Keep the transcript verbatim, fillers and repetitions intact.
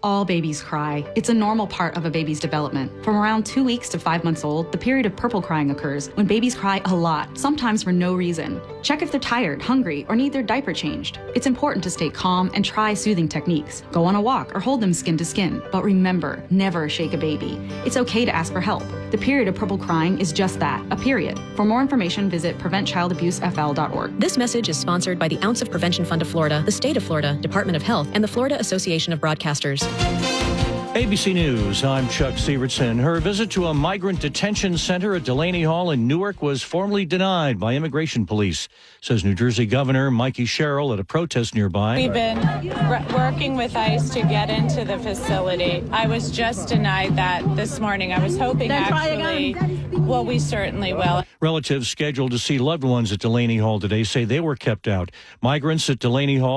All babies cry. It's a normal part of a baby's development. From around two weeks to five months old, the period of purple crying occurs when babies cry a lot, sometimes for no reason. Check if they're tired, hungry, or need their diaper changed. It's important to stay calm and try soothing techniques. Go on a walk or hold them skin to skin. But remember, never shake a baby. It's okay to ask for help. The period of purple crying is just that, a period. For more information, visit prevent child abuse f l dot org. This message is sponsored by the Ounce of Prevention Fund of Florida, the State of Florida, Department of Health, and the Florida Association of Broadcasters. A B C News, I'm Chuck Severson. Her visit to a migrant detention center at Delaney Hall in Newark was formally denied by immigration police, says New Jersey Governor Mikey Sherrill at a protest nearby. We've been r- working with ICE to get into the facility. I was just denied that this morning. I was hoping actually, well, we certainly will. Relatives scheduled to see loved ones at Delaney Hall today say they were kept out. Migrants at Delaney Hall